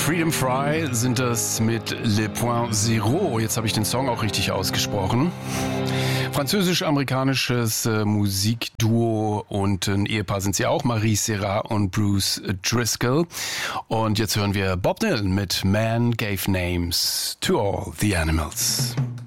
Freedom Fry sind das mit Le Point Zero. Jetzt habe ich den Song auch richtig ausgesprochen. Französisch-amerikanisches Musikduo und ein Ehepaar sind sie auch, Marie Serrat und Bruce Driscoll. Und jetzt hören wir Bob Dylan mit Man Gave Names to All the Animals.